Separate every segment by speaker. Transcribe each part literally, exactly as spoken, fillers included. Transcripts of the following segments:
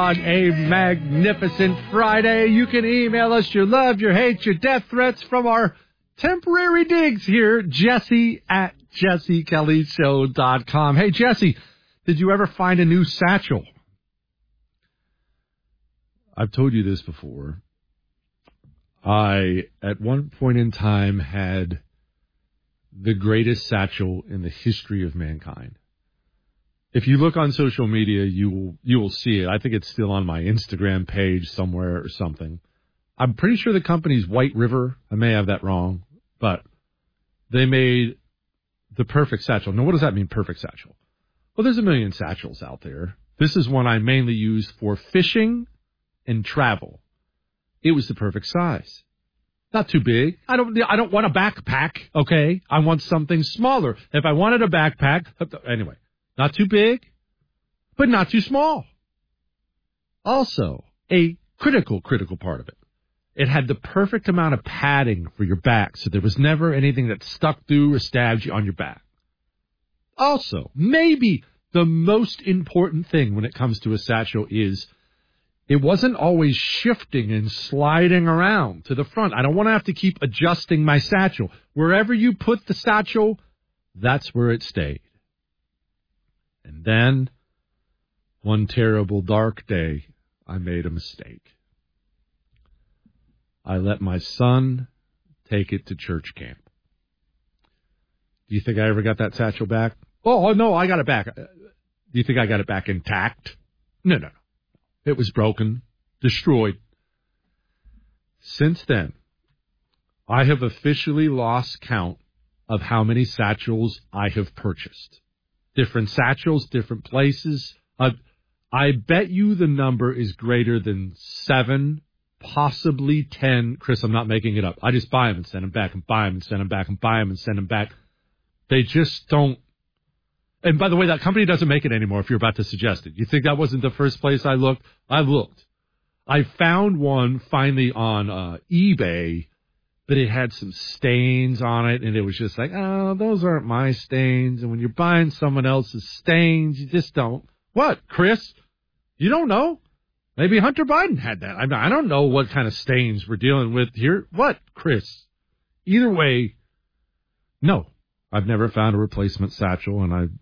Speaker 1: on a magnificent Friday. You can email us your love, your hate, your death threats from our temporary digs here, Jesse at jesse kelly show dot com. Hey, Jesse, did you ever find a new satchel? I've told you this before. I, at one point in time, had the greatest satchel in the history of mankind. If you look on social media, you will you will see it. I think it's still on my Instagram page somewhere or something. I'm pretty sure the company's White River. I may have that wrong, but they made the perfect satchel. Now, what does that mean, perfect satchel? Well, there's a million satchels out there. This is one I mainly use for fishing and travel. It was the perfect size. Not too big. I don't I don't want a backpack, okay? I want something smaller. If I wanted a backpack, anyway. Not too big, but not too small. Also, a critical, critical part of it. It had the perfect amount of padding for your back, so there was never anything that stuck through or stabbed you on your back. Also, maybe the most important thing when it comes to a satchel is it wasn't always shifting and sliding around to the front. I don't want to have to keep adjusting my satchel. Wherever you put the satchel, that's where it stayed. And then, one terrible dark day, I made a mistake. I let my son take it to church camp. Do you think I ever got that satchel back? Oh, no, I got it back. Do you think I got it back intact? No, no, no. It was broken, destroyed. Since then, I have officially lost count of how many satchels I have purchased. Different satchels, different places. Uh, I bet you the number is greater than seven, possibly ten. Chris, I'm not making it up. I just buy them and send them back and buy them and send them back and buy them and send them back. They just don't. And by the way, that company doesn't make it anymore if you're about to suggest it. You think that wasn't the first place I looked? I looked. I found one finally on uh, eBay, but it had some stains on it, and it was just like, oh, those aren't my stains. And when you're buying someone else's stains, you just don't. What, Chris? You don't know? Maybe Hunter Biden had that. I don't know what kind of stains we're dealing with here. What, Chris? Either way, no. I've never found a replacement satchel, and I,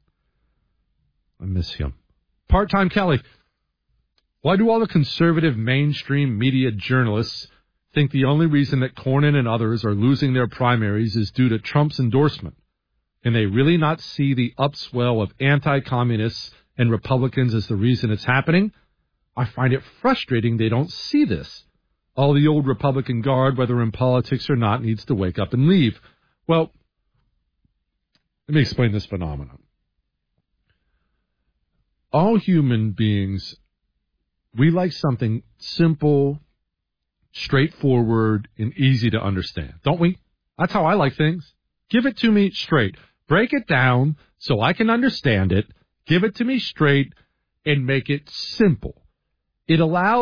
Speaker 1: I miss him. Part-time Kelly. Why do all the conservative mainstream media journalists think the only reason that Cornyn and others are losing their primaries is due to Trump's endorsement? Can they really not see the upswell of anti-communists and Republicans as the reason it's happening? I find it frustrating they don't see this. All the old Republican guard, whether in politics or not, needs to wake up and leave. Well, let me explain this phenomenon. All human beings, we like something simple, straightforward, and easy to understand, don't we? That's how I like things. Give it to me straight. Break it down so I can understand it. Give it to me straight and make it simple. It allows